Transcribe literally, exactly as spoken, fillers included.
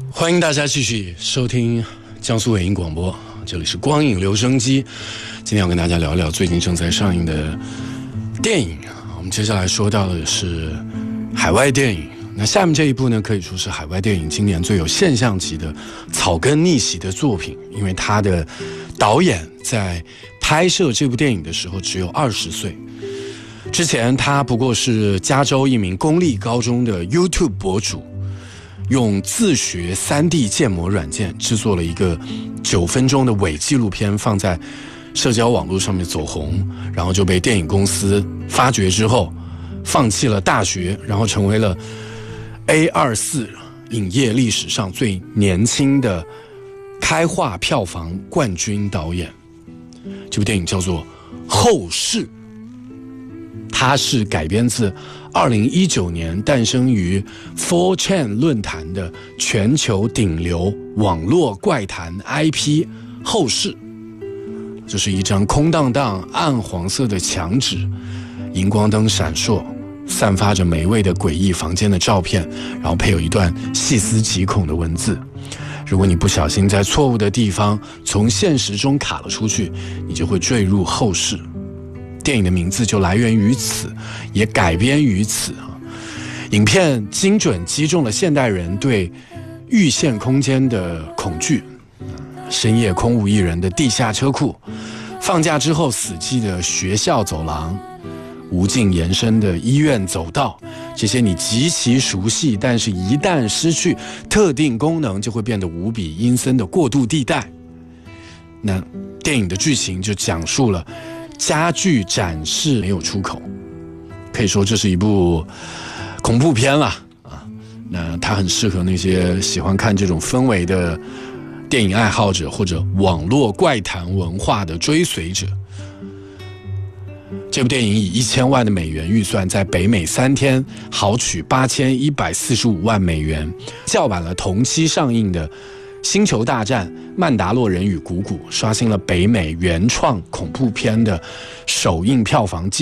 欢迎大家继续收听江苏伟音广播，这里是光影留声机。今天要跟大家聊聊最近正在上映的电影。我们接下来说到的是海外电影。那下面这一部呢，可以说是海外电影今年最有现象级的草根逆袭的作品，因为他的导演在拍摄这部电影的时候只有二十岁。之前他不过是加州一名公立高中的 YouTube 博主，用自学 三 D 建模软件制作了一个九分钟的伪纪录片，放在社交网络上面走红，然后就被电影公司发掘之后放弃了大学，然后成为了 A 二十四 影业历史上最年轻的开画票房冠军导演。这部电影叫做《后世》，它是改编自二零一九年诞生于 四 chan 论坛的全球顶流网络怪谈 I P 后世。这是一张空荡荡暗黄色的墙纸，荧光灯闪烁，散发着美味的诡异房间的照片，然后配有一段细思极恐的文字。如果你不小心在错误的地方从现实中卡了出去，你就会坠入后世。电影的名字就来源于此，也改编于此。影片精准击中了现代人对域线空间的恐惧。深夜空无一人的地下车库，放假之后死寂的学校走廊，无尽延伸的医院走道，这些你极其熟悉，但是一旦失去特定功能就会变得无比阴森的过渡地带。那电影的剧情就讲述了家具展示没有出口，可以说这是一部恐怖片了啊。那它很适合那些喜欢看这种氛围的电影爱好者，或者网络怪谈文化的追随者。这部电影以一千万的美元预算，在北美三天豪取八千一百四十五万美元，叫板了同期上映的《星球大战：曼达洛人与谷谷》，刷新了北美原创恐怖片的首映票房纪录。